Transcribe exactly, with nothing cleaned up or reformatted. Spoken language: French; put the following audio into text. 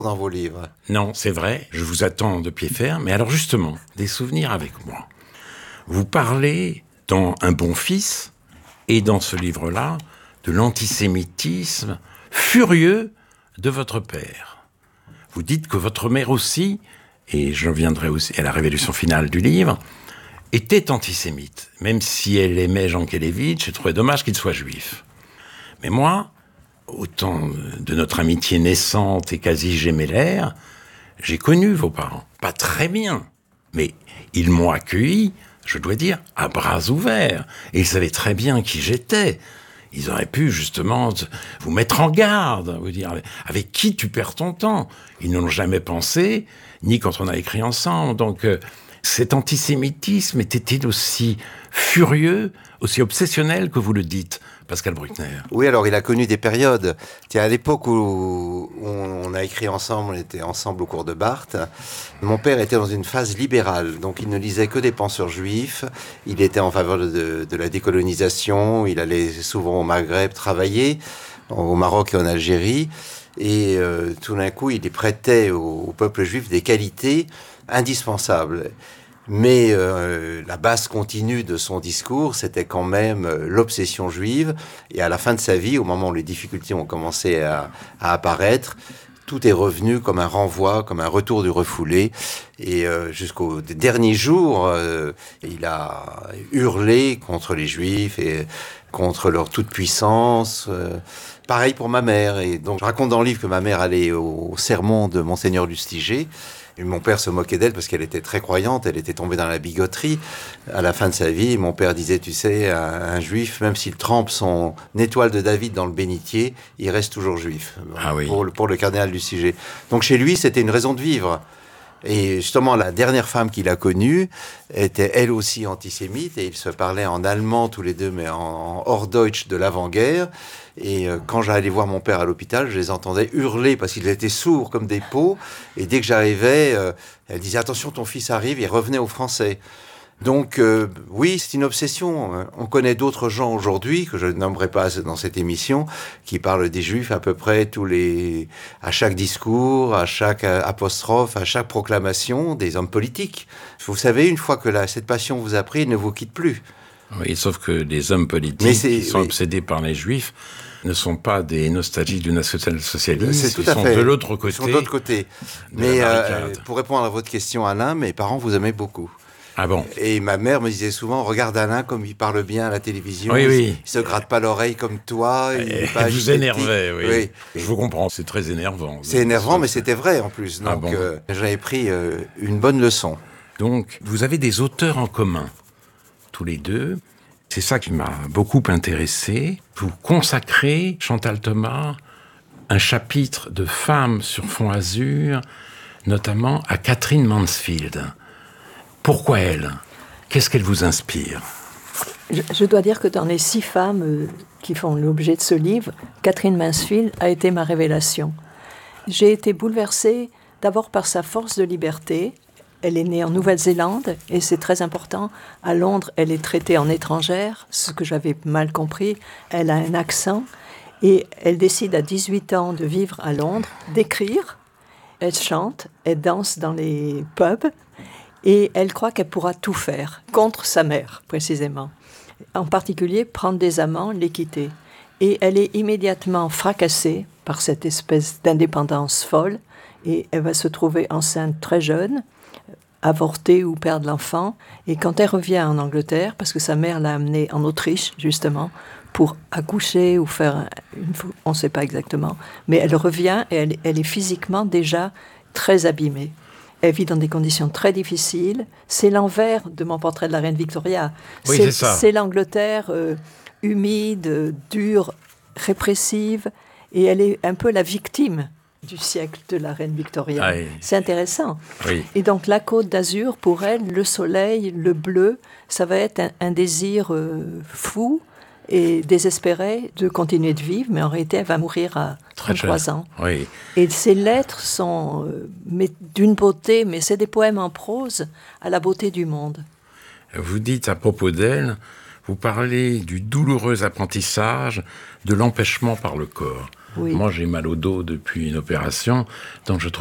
dans vos livres. Non, c'est vrai, je vous attends de pied ferme. Mais alors justement, des souvenirs avec moi. Vous parlez dans Un bon fils et dans ce livre-là de l'antisémitisme furieux de votre père. Vous dites que votre mère aussi, et je reviendrai aussi à la révélation finale du livre, était antisémite. Même si elle aimait Jean Kelevitch, je trouvais dommage qu'il soit juif. Mais moi, au temps de notre amitié naissante et quasi gémellaire, j'ai connu vos parents. Pas très bien, mais ils m'ont accueilli, je dois dire, à bras ouverts. Et ils savaient très bien qui j'étais. Ils auraient pu, justement, vous mettre en garde, vous dire « Avec qui tu perds ton temps ?» Ils n'ont jamais pensé, ni quand on a écrit ensemble. Donc, euh, cet antisémitisme était-il aussi furieux, aussi obsessionnel que vous le dites, Pascal Bruckner? Oui, alors il a connu des périodes. Tiens, à l'époque où on a écrit ensemble, on était ensemble au cours de Barthes, mon père était dans une phase libérale, donc il ne lisait que des penseurs juifs, il était en faveur de, de la décolonisation, il allait souvent au Maghreb travailler, au Maroc et en Algérie, et euh, tout d'un coup il prêtait au, au peuple juif des qualités indispensables. Mais euh, la base continue de son discours, c'était quand même euh, l'obsession juive. Et à la fin de sa vie, au moment où les difficultés ont commencé à, à apparaître, tout est revenu comme un renvoi, comme un retour du refoulé. Et euh, jusqu'au dernier jour, euh, il a hurlé contre les Juifs et contre leur toute-puissance. Euh, pareil pour ma mère. Et donc, je raconte dans le livre que ma mère allait au sermon de Monseigneur Lustiger. Et mon père se moquait d'elle parce qu'elle était très croyante, elle était tombée dans la bigoterie. À la fin de sa vie, mon père disait, tu sais, un, un juif, même s'il trempe son étoile de David dans le bénitier, il reste toujours juif. Ah oui. Pour, pour le cardinal Lustiger. Donc chez lui, c'était une raison de vivre. Et justement, la dernière femme qu'il a connue était elle aussi antisémite, et ils se parlaient en allemand tous les deux, mais en, en Hors-Deutsch de l'avant-guerre. Et euh, quand j'allais voir mon père à l'hôpital, je les entendais hurler parce qu'ils étaient sourds comme des pots. Et dès que j'arrivais, euh, elle disait « Attention, ton fils arrive », il revenait au français. Donc euh, oui, c'est une obsession. On connaît d'autres gens aujourd'hui, que je ne nommerai pas dans cette émission, qui parlent des Juifs à peu près tous les, à chaque discours, à chaque apostrophe, à chaque proclamation, des hommes politiques. Vous savez, une fois que la, cette passion vous a pris, elle ne vous quitte plus. Oui, sauf que les hommes politiques qui sont mais... obsédés par les Juifs ne sont pas des nostalgiques du national-socialisme, c'est tout ils à sont fait. de l'autre côté. Ils sont de l'autre côté. Mais euh, pour répondre à votre question, Alain, mes parents vous aimaient beaucoup. Ah bon? Et ma mère me disait souvent, regarde Alain comme il parle bien à la télévision, oui, il, oui. il se gratte pas l'oreille comme toi. Il et est pas vous énervez, oui. oui. Je vous comprends, c'est très énervant. C'est énervant, mais c'était vrai en plus. Donc ah bon. euh, j'avais pris euh, une bonne leçon. Donc vous avez des auteurs en commun, tous les deux. C'est ça qui m'a beaucoup intéressé. Vous consacrez, Chantal Thomas, un chapitre de Femmes sur fond azur, notamment à Catherine Mansfield. Pourquoi elle? Qu'est-ce qu'elle vous inspire? je, je dois dire que dans les six femmes euh, qui font l'objet de ce livre, Catherine Mansfield a été ma révélation. J'ai été bouleversée d'abord par sa force de liberté. Elle est née en Nouvelle-Zélande et c'est très important. À Londres, elle est traitée en étrangère, ce que j'avais mal compris. Elle a un accent et elle décide à dix-huit ans de vivre à Londres, d'écrire. Elle chante, elle danse dans les pubs. Et elle croit qu'elle pourra tout faire, contre sa mère, précisément. En particulier, prendre des amants, les quitter. Et elle est immédiatement fracassée par cette espèce d'indépendance folle. Et elle va se trouver enceinte très jeune, avorter ou perdre l'enfant. Et quand elle revient en Angleterre, parce que sa mère l'a amenée en Autriche, justement, pour accoucher ou faire... Une... On ne sait pas exactement. Mais elle revient et elle, elle est physiquement déjà très abîmée. Elle vit dans des conditions très difficiles. C'est l'envers de mon portrait de la reine Victoria. Oui, c'est, c'est ça. C'est l'Angleterre euh, humide, dure, répressive. Et elle est un peu la victime du siècle de la reine Victoria. Ah oui. C'est intéressant. Oui. Et donc la Côte d'Azur, pour elle, le soleil, le bleu, ça va être un, un désir euh, fou et désespéré de continuer de vivre. Mais en réalité, elle va mourir à trente-trois ans. Oui. Et ces lettres sont euh, mais d'une beauté, mais c'est des poèmes en prose à la beauté du monde. Vous dites à propos d'elle, vous parlez du douloureux apprentissage de l'empêchement par le corps. Oui. Moi, j'ai mal au dos depuis une opération, donc je trouve